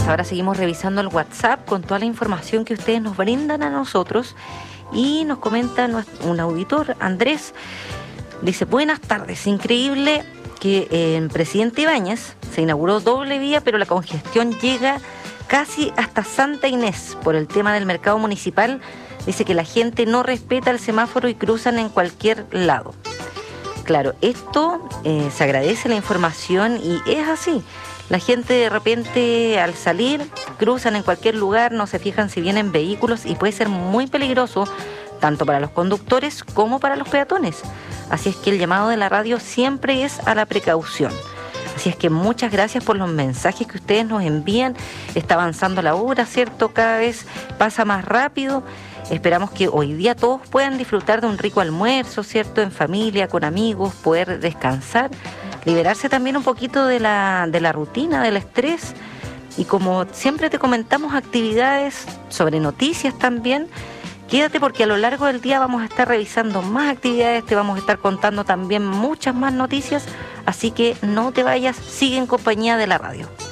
ahora seguimos revisando el WhatsApp con toda la información que ustedes nos brindan a nosotros y nos comenta un auditor, Andrés, dice: buenas tardes, increíble que en Presidente Ibáñez se inauguró doble vía, pero la congestión llega casi hasta Santa Inés por el tema del mercado municipal. Dice que la gente no respeta el semáforo y cruzan en cualquier lado. Claro, esto se agradece la información y es así. La gente de repente al salir cruzan en cualquier lugar, no se fijan si vienen vehículos y puede ser muy peligroso tanto para los conductores como para los peatones. Así es que el llamado de la radio siempre es a la precaución. Así es que muchas gracias por los mensajes que ustedes nos envían. Está avanzando la hora, ¿cierto? Cada vez pasa más rápido. Esperamos que hoy día todos puedan disfrutar de un rico almuerzo, ¿cierto? En familia, con amigos, poder descansar, liberarse también un poquito de la rutina, del estrés. Y como siempre te comentamos, actividades sobre noticias también. Quédate porque a lo largo del día vamos a estar revisando más actividades, te vamos a estar contando también muchas más noticias, así que no te vayas, sigue en compañía de la radio.